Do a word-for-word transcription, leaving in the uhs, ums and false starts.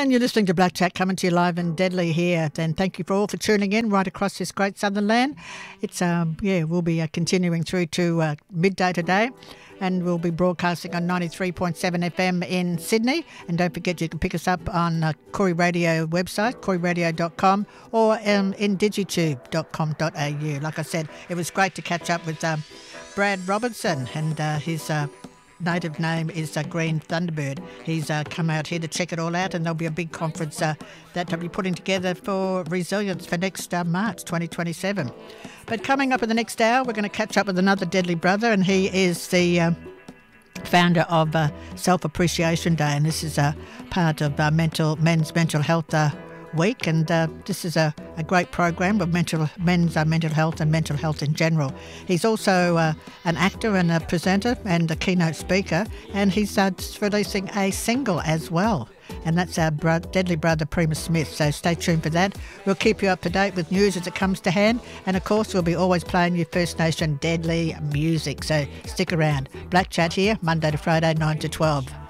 And you're listening to Black Chat, coming to you live and deadly here. And thank you for all for tuning in right across this great southern land. It's, um, yeah, we'll be uh, continuing through to uh, midday today. And we'll be broadcasting on ninety-three point seven F M in Sydney. And don't forget, you can pick us up on uh, Corey Radio website, corey radio dot com, or um, in digitube dot com dot a u. Like I said, it was great to catch up with um, Brad Robertson, and uh, his uh, native name is uh, Green Thunderbird. He's uh, come out here to check it all out, and there'll be a big conference uh, that they'll be putting together for resilience for next uh, March twenty twenty-seven. But coming up in the next hour, we're going to catch up with another deadly brother, and he is the uh, founder of uh, Self-Appreciation Day, and this is a part of uh, mental men's mental health uh, week, and uh, this is a, a great program of mental men's uh, mental health and mental health in general. He's also uh, an actor and a presenter and a keynote speaker, and he's uh, releasing a single as well, and that's our bro- deadly brother Primus Smith. So stay tuned for that. We'll keep you up to date with news as it comes to hand, and of course we'll be always playing you First Nation deadly music, so stick around. Black Chat here, Monday to Friday, nine to twelve.